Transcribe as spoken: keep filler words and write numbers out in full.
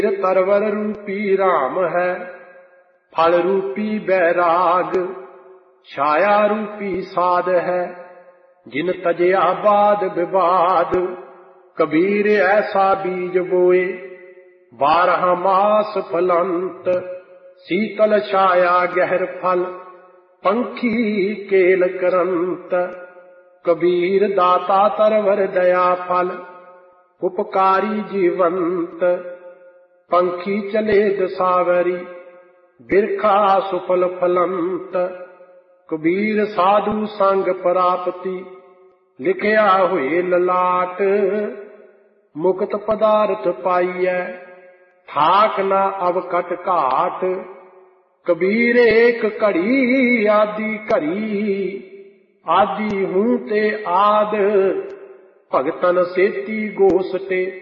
तरवर रूपी राम है, फल रूपी बैराग, छाया रूपी साध है। जिन तजया बाद विवाद, कबीर ऐसा बीज बोए। बारह मास फलंत, शीतल छाया गहर फल, पंखी केल करंत। कबीर दाता तरवर दया फल, उपकारी जीवंत। पंखी चले दसावरी, बिरखा सुफल फलंत। कबीर साधु संग प्राप्ति, लिखिया हुए ललाट। मुक्त पदार्थ पाइयै, ठाक न अवकट घाट। कबीर एक घड़ी आदि घड़ी, आदि हूं ते आद। भगतन सेती गोसटे,